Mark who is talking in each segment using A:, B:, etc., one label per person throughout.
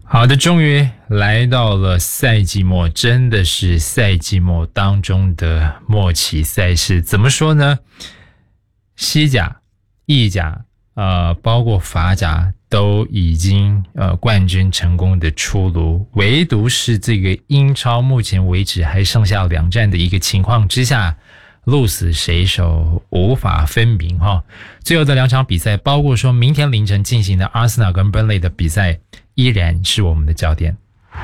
A: 好的，终于来到了赛季末，真的是赛季末当中的末期赛事。怎么说呢？西甲、意甲，包括法甲都已经冠军成功的出炉，唯独是这个英超目前为止还剩下2战的一个情况之下，鹿死谁手无法分明哈。最后的2场比赛，包括说明天凌晨进行的阿森纳跟 Burnley 的比赛，依然是我们的焦点。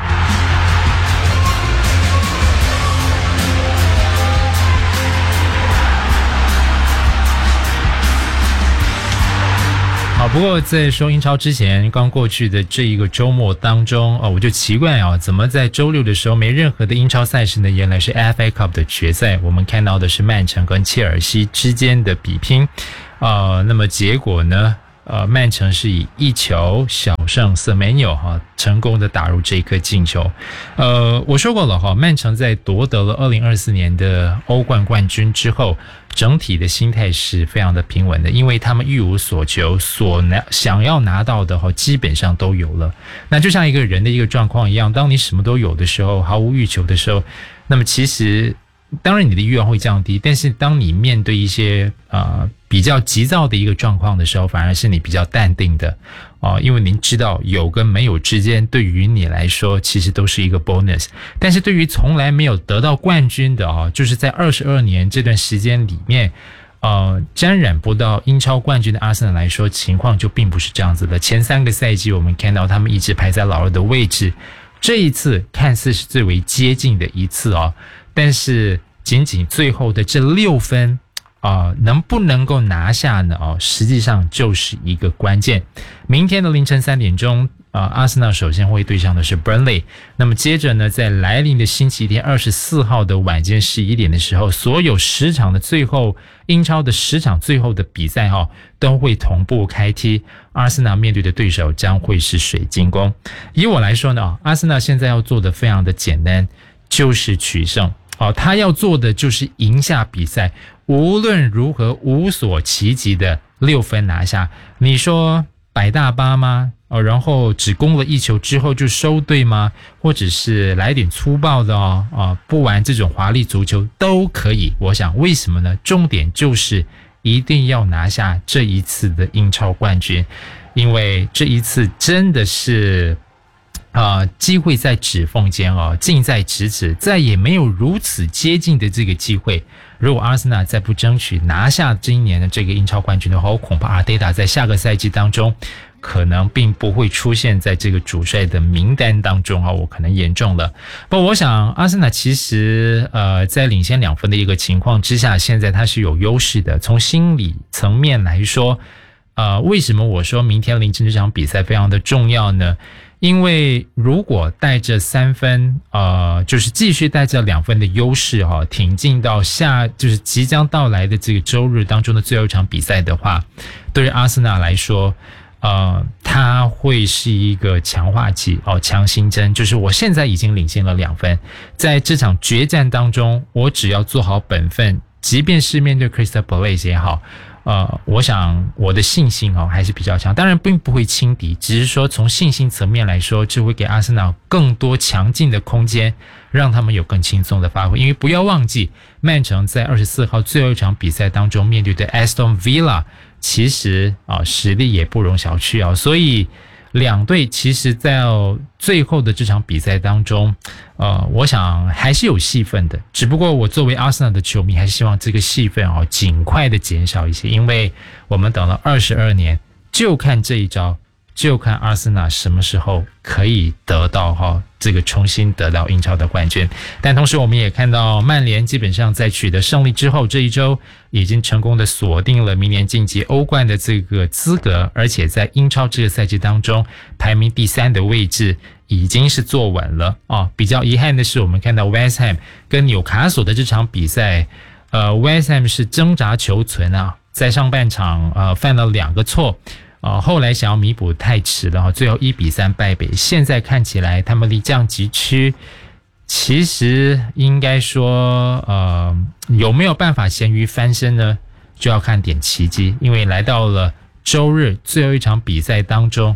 A: 好，不过在说英超之前，刚过去的这一个周末当中，我就奇怪怎么在周六的时候没任何的英超赛事呢？原来是 FA Cup 的决赛，我们看到的是曼城跟切尔西之间的比拼，那么结果呢？曼城是以1球小胜瑟梅纽成功的打入这一颗进球。我说过了曼城在夺得了2024年的欧冠冠军之后，整体的心态是非常的平稳的，因为他们一无所求，想要拿到的基本上都有了。那就像一个人的一个状况一样，当你什么都有的时候，毫无欲求的时候，那么其实当然你的欲望会降低，但是当你面对一些比较急躁的一个状况的时候，反而是你比较淡定的因为您知道有跟没有之间对于你来说其实都是一个 bonus， 但是对于从来没有得到冠军的就是在22年这段时间里面沾染不到英超冠军的阿森纳来说，情况就并不是这样子的。前3个赛季我们看到他们一直排在老2的位置，这一次看似是最为接近的一次但是仅仅最后的这6分能不能够拿下呢？实际上就是一个关键。明天的凌晨3点钟，阿森纳首先会对上的是 Burnley， 那么接着呢，在来临的星期天24号的晚间11点的时候，所有10场的最后英超的10场最后的比赛都会同步开踢。阿森纳面对的对手将会是水晶宫。以我来说呢，阿森纳现在要做的非常的简单，就是取胜。他要做的就是赢下比赛，无论如何无所其极的6分拿下。你说摆大巴吗？然后只攻了1球之后就收队吗？或者是来点粗暴的不玩这种华丽足球都可以。我想为什么呢？重点就是一定要拿下这一次的英超冠军，因为这一次真的是机会在指缝间近在咫尺，再也没有如此接近的这个机会。如果阿森纳再不争取拿下今年的这个英超冠军的话，我恐怕阿迪达在下个赛季当中可能并不会出现在这个主帅的名单当中我可能严重了。不过我想阿森纳其实在领先2分的一个情况之下，现在他是有优势的。从心理层面来说为什么我说明天凌晨这场比赛非常的重要呢？因为如果带着3分就是继续带着2分的优势挺进到就是即将到来的这个周日当中的最后一场比赛的话，对于阿森纳来说它会是一个强化剂强心针，就是我现在已经领先了2分，在这场决战当中我只要做好本分，即便是面对 Crystal Palace 也好我想我的信心还是比较强，当然并不会轻敌，只是说从信心层面来说，就会给阿森纳更多强劲的空间，让他们有更轻松的发挥。因为不要忘记，曼城在24号最后一场比赛当中面对的 Aston Villa， 其实实力也不容小觑所以两队其实在最后的这场比赛当中我想还是有戏份的，只不过我作为阿森纳的球迷还是希望这个戏份尽快的减少一些，因为我们等了22年，就看这一招，就看阿森纳什么时候可以得到这个重新得到英超的冠军。但同时我们也看到曼联基本上在取得胜利之后，这一周已经成功的锁定了明年晋级欧冠的这个资格，而且在英超这个赛季当中排名第3的位置已经是坐稳了比较遗憾的是，我们看到 West Ham 跟纽卡索的这场比赛West Ham 是挣扎求存在上半场犯了2个错后来想要弥补太迟了最后1-3败北。现在看起来他们离降级区其实应该说有没有办法咸鱼翻身呢，就要看点奇迹。因为来到了周日最后一场比赛当中，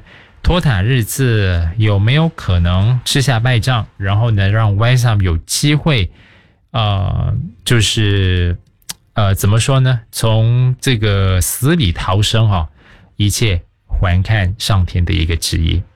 A: 托塔日子有没有可能吃下败仗，然后呢让 West Ham 有机会就是怎么说呢，从这个死里逃生一切还看上天的一个旨意。